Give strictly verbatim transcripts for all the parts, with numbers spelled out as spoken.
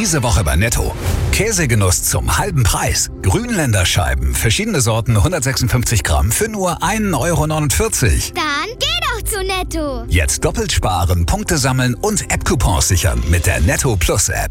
Diese Woche bei Netto. Käsegenuss zum halben Preis. Grünländer Scheiben, verschiedene Sorten, hundertsechsundfünfzig Gramm für nur ein Euro neunundvierzig. Dann geh doch zu Netto. Jetzt doppelt sparen, Punkte sammeln und App-Coupons sichern mit der Netto Plus App.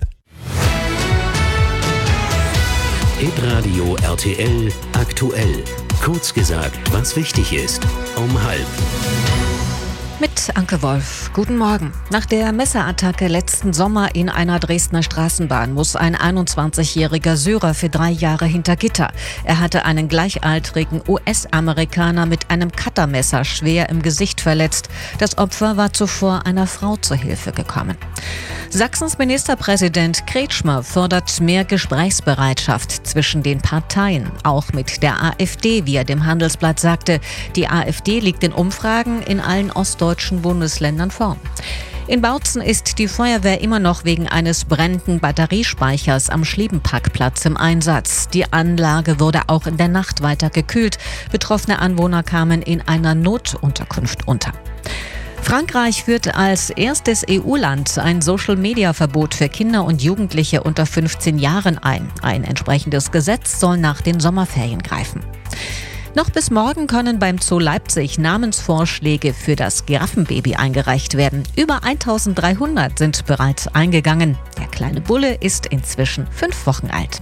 Hitradio R T L aktuell. Kurz gesagt, was wichtig ist. Um halb. Mit Anke Wolf. Guten Morgen. Nach der Messerattacke letzten Sommer in einer Dresdner Straßenbahn muss ein einundzwanzigjähriger Syrer für drei Jahre hinter Gitter. Er hatte einen gleichaltrigen U S-Amerikaner mit einem Cuttermesser schwer im Gesicht verletzt. Das Opfer war zuvor einer Frau zur Hilfe gekommen. Sachsens Ministerpräsident Kretschmer fordert mehr Gesprächsbereitschaft zwischen den Parteien, auch mit der AfD, wie er dem Handelsblatt sagte. Die AfD liegt in Umfragen in allen ostdeutschen Bundesländern vorn. In Bautzen ist die Feuerwehr immer noch wegen eines brennenden Batteriespeichers am Schliebenparkplatz im Einsatz. Die Anlage wurde auch in der Nacht weiter gekühlt. Betroffene Anwohner kamen in einer Notunterkunft unter. Frankreich führt als erstes E U-Land ein Social-Media-Verbot für Kinder und Jugendliche unter fünfzehn Jahren ein. Ein entsprechendes Gesetz soll nach den Sommerferien greifen. Noch bis morgen können beim Zoo Leipzig Namensvorschläge für das Giraffenbaby eingereicht werden. Über eintausenddreihundert sind bereits eingegangen. Der kleine Bulle ist inzwischen fünf Wochen alt.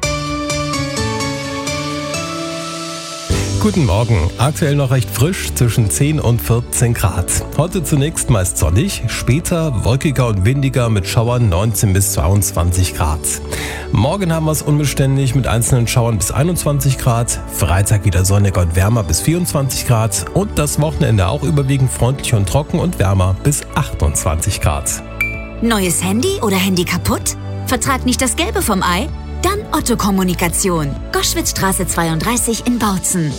Guten Morgen. Aktuell noch recht frisch, zwischen zehn und vierzehn Grad. Heute zunächst meist sonnig, später wolkiger und windiger mit Schauern neunzehn bis zweiundzwanzig Grad. Morgen haben wir es unbeständig mit einzelnen Schauern bis einundzwanzig Grad, Freitag wieder sonniger und wärmer bis vierundzwanzig Grad und das Wochenende auch überwiegend freundlich und trocken und wärmer bis achtundzwanzig Grad. Neues Handy oder Handy kaputt? Vertrag nicht das Gelbe vom Ei? Dann Otto Kommunikation. Goschwitzstraße zweiunddreißig in Bautzen.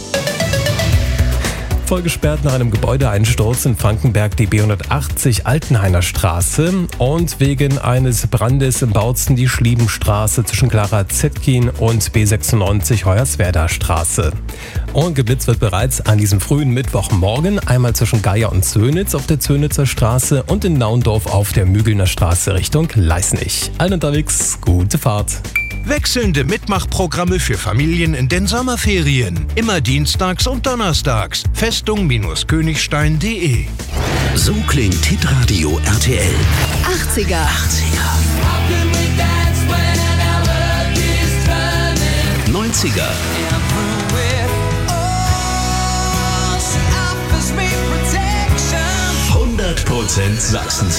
Voll gesperrt nach einem Gebäudeeinsturz in Frankenberg die B hundertachtzig Altenhainer Straße und wegen eines Brandes in Bautzen die Schliebenstraße zwischen Clara Zetkin und B sechsundneunzig Hoyerswerda Straße. Und geblitzt wird bereits an diesem frühen Mittwochmorgen einmal zwischen Geier und Zönitz auf der Zönitzer Straße und in Naundorf auf der Mügelner Straße Richtung Leißnich. Allen unterwegs, gute Fahrt. Wechselnde Mitmachprogramme für Familien in den Sommerferien. Immer dienstags und donnerstags. Festung-Königstein punkt de. So klingt Hitradio R T L. achtziger. achtziger. neunziger. hundert Prozent Sachsens